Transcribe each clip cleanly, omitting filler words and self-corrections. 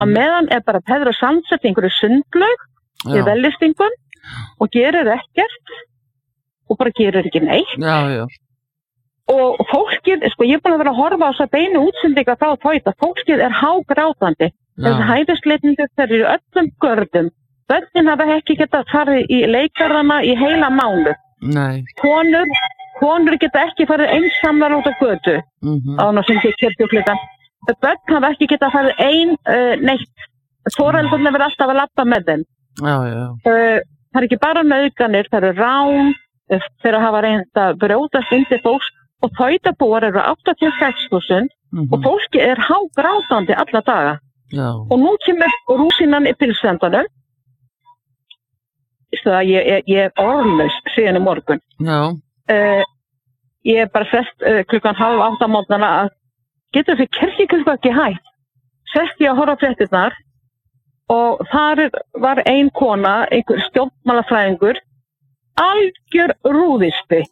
Að meðan bara Pedro Sánchez einhverju sundlaug í vellistingum og gerir ekkert og bara gerir ekki neitt. Já. Og fólkið, sko, ég er búin að vera að horfa á þess að beinu útsendinga frá Toyota. Fólkið er hágrátandi. Þessi hæfisleitningur þeir eru öllum görðum. Börnin hafa ekki getað farið í leikarana í heila mánuð. Nei. Konur geta ekki farið einsamlar út á götu. Ána sem ekki kirkjuklukkan. Börn hafa ekki getað farið neitt. Foreldrarnir verða alltaf að labba með þeim. Já. Það er ekki bara nauðganir, það eru rán, þeir hafa reynt að brjótast undir fólks og Toyota-búar eru 86.000 og fólki er hágrátandi alla daga. Já. Og nú kemur rúsinan í pilsendanum. Ég er orðlaus síðan í morgun. Já. Ég er bara sest klukkan 7:30 morgnana að getur því kirkjuklukka ekki hægt. Sest ég að horfa á fréttirnar og þar var ein kona, einhver stjórnmálafræðingur, algjör rúðispi.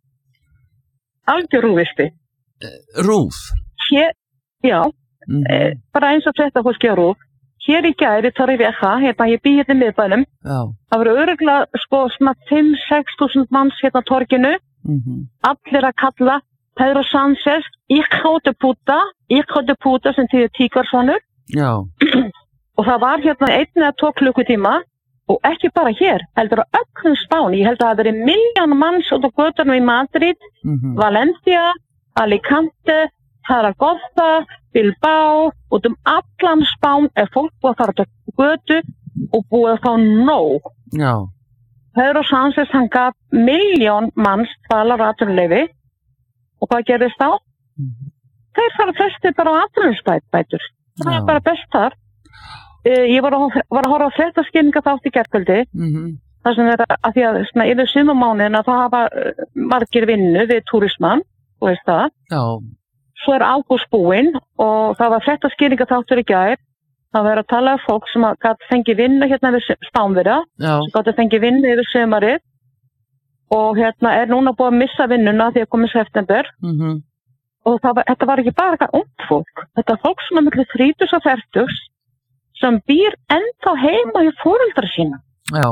Rúð? Já, bara eins og fréttafólki á rúð. Hér í gæri þarf ég ég bý hérna í miðbænum. Það voru örugglega svona 5-6.000 manns hérna á torginu. Allir að kalla Pedro Sánchez, hijo de puta sem þýðir tíkarsonur. Já. Og það var hérna 1 eða 2 klukkutíma og ekki bara hér, heldur á öllum Spáni. Ég held að það hafi verið 1 milljón manns út á götunum í Madrid, Valencia, Alicante, Zaragoza, Bilbao, út allan Spán er fólk búið að fara til götu og búið að fá nóg. Já. Pedro Sánchez, hann gaf 1 milljón manns dvalar-atvinnuleyfi og hvað gerðist þá? Þeir fara flestir bara á atvinnuleysisbætur. Það er bara best þar. Ég var að horfa á fréttaskýringa þátt í gærkvöldi. Það sem að því að yfir sumarmánuðina það hafa margir vinnu við túrismann, þú veist það. Já. Svo ágúst búinn og það var fréttaskýringa þáttur í gær. Það var að tala um fólk sem gat fengið vinnu hérna við Spánverja, sem gat fengið vinnu yfir sumarið og hérna er núna búið að missa vinnuna því að komið september. Og þetta var ekki bara eitthvað ungt fólk. Þetta fólk sem er milli 30 og 40 sem býr ennþá heima í foreldra sína. Já.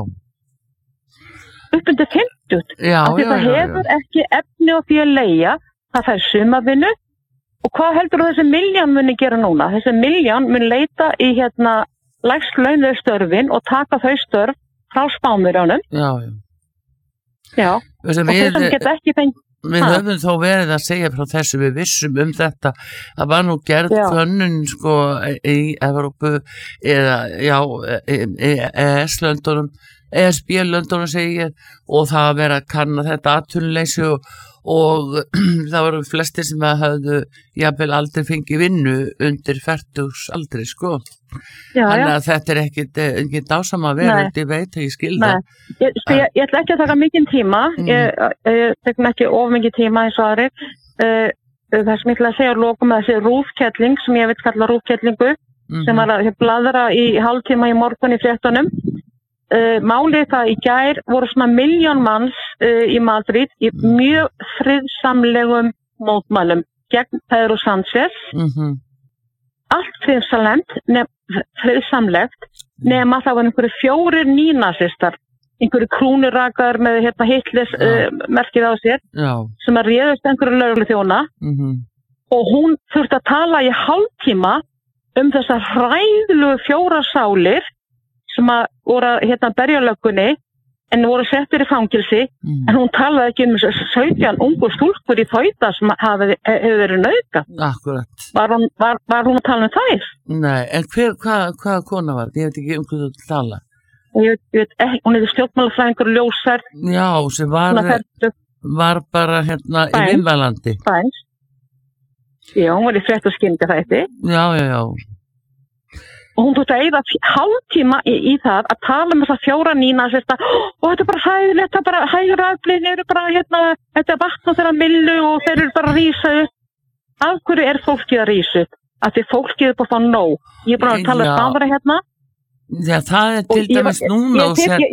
Upp undir 50. Þetta hefur ekki efni á því að leigja. Það fær sumarvinnu. Og hvað heldur þú þessi 1 milljón muni gera núna? Þessi 1 milljón mun leita í lægst launuðu störfin og taka þau störf frá Spánverjánum. Já. Og þeir sem geta ekki fengið. Við höfum þó verið að segja frá þessu, við vissum þetta. Það var nú gerð könnun í Evrópu eða ES-löndunum, ESB-löndunum segi ég, og það að vera að kanna þetta atvinnuleysi og það voru flestir sem höfðu jafnvel aldrei fengið vinnu undir 40 aldri, Þannig að þetta er ekkit ásama veröld, ég veit að ég skil það. Ég ætla ekki að taka mikinn tíma, ég tekum ekki of mikið tíma eins og aðrir. Það sem ég ætla að segja að lokum þessi rúðkettling, sem ég veit kalla rúðkettlingu, sem var að bladra í hálftíma í morgun í fréttunum. Málið það í gær voru svona 1 milljón manns í Madrid í mjög friðsamlegum mótmælum gegn Pedro Sánchez. Allt friðsamlegt nema það var einhverju 4 nýnasistar, einhverju krúnurrakar með Hitlers merkið á sér, sem að réðust einhverju lögregluþjóna og hún þurfti að tala í hálftíma þessar hræðilegu 4 sálir sem að voru að berja löggunni en voru settir í fangilsi en hún talaði ekki 17 ungu stúlkur í Toyota sem hefur verið nauðgað. Akkurat. Var hún að tala þær? Nei, en hvaða kona var? Ég veit ekki hvað þú tala. Ég veit ekki, hún hefði stjórnmálafræðingur ljósar. Já, sem var bara í Vinnvalandi. Já, hún var í fréttaskýringaþætti. Já. Og hún þurfti að eyða hálftíma í það að tala með þessar 4 nýnasista og þetta er bara hægilegt, þetta er bara hægiraflin eru bara þetta er vatna þeirra millu og þeir eru bara að rísa upp. Af hverju er fólkið að rísa upp? Af því fólkið er bara að fá nóg. Ég er bara að tala Spánverja hérna. Já, það er til dæmis núna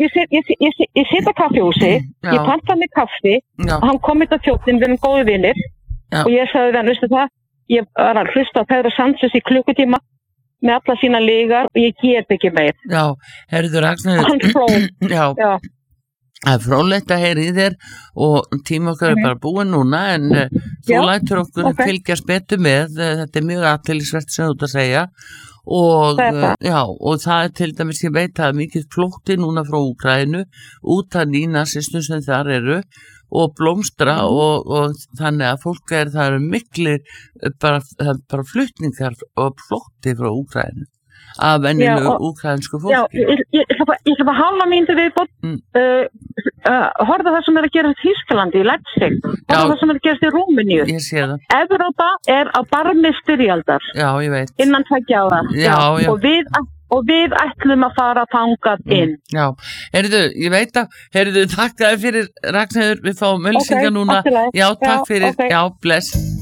Ég sit á kaffihúsi, ég panta mig kaffi og hann kom þetta þjóttin, við erum góði vinir og ég sagði við hann, veistu það, ég var að hlusta á Pedro Sánchez í klukkutíma með alla sína lígar og ég get ekki meir. Já, herðu Ragnheiður. Hann fló. Já. Það fróðlegt að heyra í þér og tíma okkar bara búin núna en þú lætur okkur fylgjast betur með, þetta mjög athyglisvert sem þú ert að segja og og það til dæmis ég veit að mikið flótti núna frá Úkraínu út af nýnasistum sem þar eru og blómstra og þannig að fólk það eru miklir bara flutningar og flótti frá Úkraínu af enninu úkraínsku fólki. Ég ætla að halda mínútu viðbót horfa það sem að gera í Þýskalandi, í Leipzig, horfa það sem að gera í Rúmeníu. Ég sé það. Evrópa á barmi styrjaldar. Já, ég veit. Innan 2 ára. Já. Og við ætlum að fara þangað inn. Já, ég veit að takk fyrir Ragnheiður, við fáum ölsingar núna. Já, takk fyrir. Já, bless.